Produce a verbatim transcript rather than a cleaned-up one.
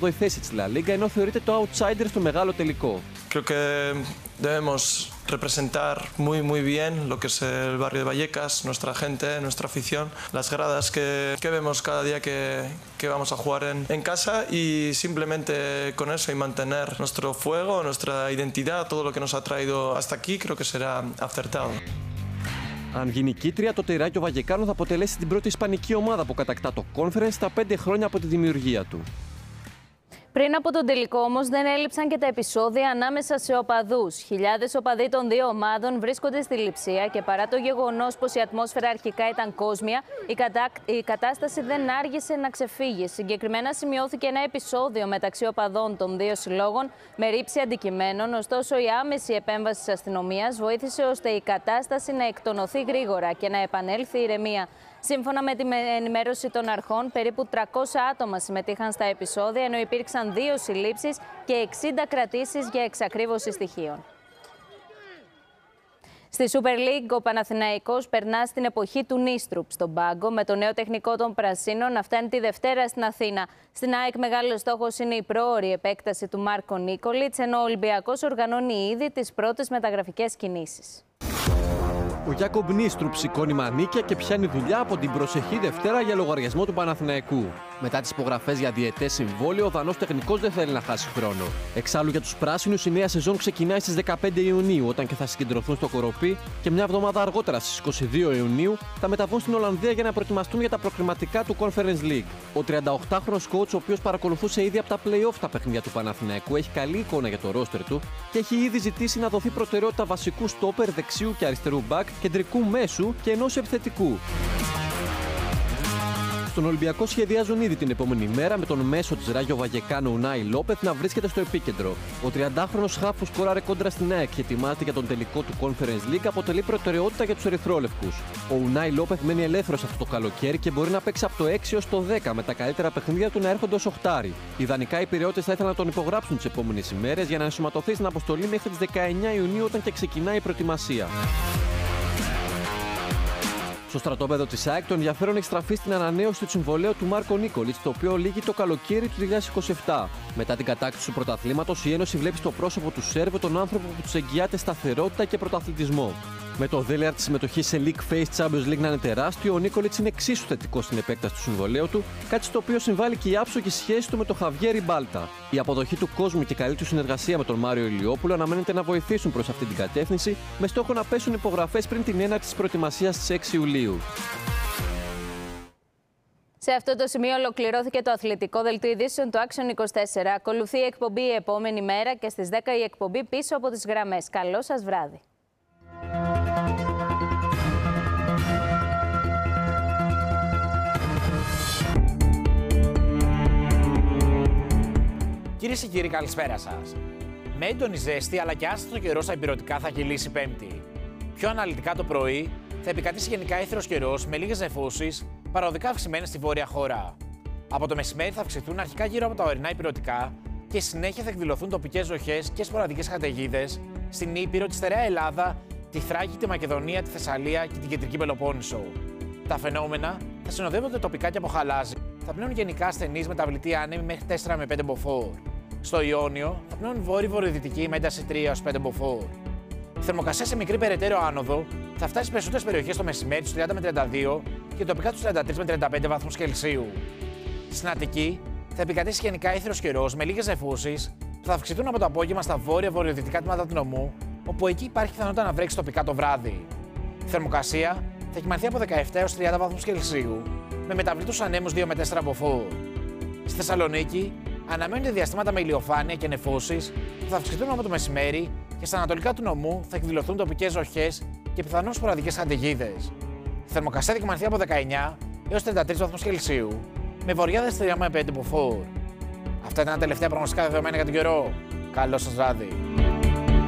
όγδοη θέση της La Liga, ενώ θεωρείται το outsider στο μεγάλο τελικό. Creo que debemos representar muy muy bien lo que es el barrio de Vallecas, nuestra gente, nuestra afición, las gradas que, que vemos cada día que, que vamos a jugar en, en casa y simplemente con eso y mantener nuestro fuego, nuestra identidad, todo lo que nos ha traído hasta aquí, creo que será acertado. Αν γίνει νικήτρια, τότε η Rayo Vallecano θα αποτελέσει την πρώτη ισπανική ομάδα που κατακτά το Conference στα πέντε χρόνια από τη δημιουργία του. Πριν από τον τελικό όμως δεν έλειψαν και τα επεισόδια ανάμεσα σε οπαδούς. Χιλιάδες οπαδοί των δύο ομάδων βρίσκονται στη Λειψία και παρά το γεγονός πως η ατμόσφαιρα αρχικά ήταν κόσμια, η, κατα... η κατάσταση δεν άργησε να ξεφύγει. Συγκεκριμένα σημειώθηκε ένα επεισόδιο μεταξύ οπαδών των δύο συλλόγων με ρήψη αντικειμένων, ωστόσο η άμεση επέμβαση της αστυνομίας βοήθησε ώστε η κατάσταση να εκτονωθεί γρήγορα και να επανέλθει η ηρεμία. Σύμφωνα με την ενημέρωση των αρχών, περίπου τριακόσια άτομα συμμετείχαν στα επεισόδια, ενώ υπήρξαν δύο συλλήψεις και εξήντα κρατήσεις για εξακρίβωση στοιχείων. Στη Super League, ο Παναθηναϊκός περνά στην εποχή του Νίστρουπ στον πάγκο, με το νέο τεχνικό των Πρασίνων να φτάνει τη Δευτέρα στην Αθήνα. Στην ΑΕΚ μεγάλος στόχος είναι η πρόωρη επέκταση του Μάρκο Νίκολιτς, ενώ ο Ολυμπιακός οργανώνει ήδη τις πρώτες μεταγραφικές κινήσεις. Ο Γιάκομπ Νίστρουπ σηκώνει μανίκια και πιάνει δουλειά από την προσεχή Δευτέρα για λογαριασμό του Παναθηναϊκού. Μετά τις υπογραφές για διετές συμβόλαιο, ο Δανός τεχνικός δεν θέλει να χάσει χρόνο. Εξάλλου για τους πράσινους, η νέα σεζόν ξεκινάει στις δεκαπέντε Ιουνίου, όταν και θα συγκεντρωθούν στο Κοροπή, και μια εβδομάδα αργότερα, στις είκοσι δύο Ιουνίου, θα μεταβούν στην Ολλανδία για να προετοιμαστούν για τα προκριματικά του Conference League. Ο τριανταοκτάχρονος coach, ο οποίος παρακολουθούσε ήδη από τα play-off τα παιχνίδια του Παναθηναϊκού, έχει καλή εικόνα για το ρόστερ του και έχει ήδη ζητήσει να δοθεί προτεραιότητα βασικού στόπερ, δεξιού και αριστερού μπακ, κεντρικού μέσου και ενός επιθετικού. Στον Ολυμπιακό σχεδιάζουν ήδη την επόμενη μέρα με τον μέσο της Rayo Vallecano Ουνάι Λόπεθ να βρίσκεται στο επίκεντρο. Ο τριαντάχρονος χαφ που σκόραρε κόντρα στην ΑΕΚ και ετοιμάζεται για τον τελικό του Conference League αποτελεί προτεραιότητα για τους ερυθρόλευκους. Ο Ουνάι Λόπεθ μένει ελεύθερος αυτό το καλοκαίρι και μπορεί να παίξει από το έξι έως το δέκα, με τα καλύτερα παιχνίδια του να έρχονται ως οχτάρι. Ιδανικά οι Πειραιώτες θα ήθελαν να τον υπογράψουν τις επόμενες ημέρες για να ενσωματωθεί στην αποστολή μέχρι τις δεκαεννέα Ιουνίου, όταν και ξεκινάει η προετοιμασία. Στο στρατόπεδο της ΑΕΚ, το ενδιαφέρον έχει στραφεί στην ανανέωση του συμβολαίου του Μάρκο Νίκολιτς, το οποίο λήγει το καλοκαίρι του δύο χιλιάδες είκοσι επτά. Μετά την κατάκτηση του πρωταθλήματος, η Ένωση βλέπει στο πρόσωπο του Σέρβου τον άνθρωπο που τους εγγυάται σταθερότητα και πρωταθλητισμό. Με το δέλεαρ της συμμετοχής σε League Face Champions League να είναι τεράστιο, ο Νίκολιτς είναι εξίσου θετικός στην επέκταση του συμβολαίου του, κάτι στο οποίο συμβάλλει και η άψογη σχέση του με τον Χαβιέρ Μπάλτα. Η αποδοχή του κόσμου και η καλή του συνεργασία με τον Μάριο Ηλιόπουλο αναμένεται να βοηθήσουν προς αυτή την κατεύθυνση, με στόχο να πέσουν υπογραφές πριν την έναρξη της προετοιμασίας στις έξι Ιουλίου. Σε αυτό το σημείο ολοκληρώθηκε το αθλητικό δελτίο ειδήσεων του Action είκοσι τέσσερα. Ακολουθεί η εκπομπή η επόμενη μέρα και στις δέκα η εκπομπή πίσω από τις γραμμές. Καλό σας βράδυ. Κυρίες και κύριοι, καλησπέρα σας. Με έντονη ζέστη αλλά και άστατο καιρό στα υπηρετικά θα κυλήσει Πέμπτη. Πιο αναλυτικά το πρωί θα επικρατήσει γενικά ήθρος καιρός με λίγες νεφώσεις, παροδικά αυξημένες στη βόρεια χώρα. Από το μεσημέρι θα αυξηθούν αρχικά γύρω από τα ορεινά υπηρετικά και στη συνέχεια θα εκδηλωθούν τοπικές βροχές και σποραδικές καταιγίδες στην Ήπειρο, τη στερεά Ελλάδα, τη Θράκη, τη Μακεδονία, τη Θεσσαλία και την Κεντρική Πελοπόννησο. Τα φαινόμενα θα συνοδεύονται τοπικά και από χαλάζι. Θα πνέουν γενικά ασθενείς μεταβλητοί άνεμοι μέχρι τέσσερα με πέντε μποφόρ. Στο Ιόνιο θα πνέουν βόρειο-βορειοδυτική με ένταση τρία έως πέντε μποφόρ. Η θερμοκρασία σε μικρή περαιτέρω άνοδο θα φτάσει σε περισσότερες περιοχές το μεσημέρι στους τριάντα με τριάντα δύο και τοπικά στους τριάντα τρεις με τριάντα πέντε βαθμούς Κελσίου. Στην Αττική θα επικρατήσει γενικά ήθρος καιρός με λίγες νεφώσεις που θα αυξηθούν από το απόγευμα στα βόρεια-βορειοδυτικά τμήματα του νομού, όπου εκεί υπάρχει πιθανότητα να βρέξει τοπικά το βράδυ. Η θερμοκρασία θα κυμανθεί από δεκαεπτά έως τριάντα βαθμούς Κελσίου, με μεταβλητούς ανέμους δύο με τέσσερα μποφόρ. Στη Θεσσαλονίκη αναμένονται διαστήματα με ηλιοφάνεια και νεφώσεις που θα αυξηθούν από το μεσημέρι και στα ανατολικά του νομού θα εκδηλωθούν τοπικές βροχές και πιθανώς σποραδικές καταιγίδες. Η θερμοκρασία θα κυμανθεί από δεκαεννέα έως τριάντα τρεις βαθμούς Κελσίου, με βοριάδες τρία με πέντε μποφόρ. Αυτά ήταν τα τελευταία προγνωστικά δεδομένα για τον καιρό. Καλό σας βράδυ.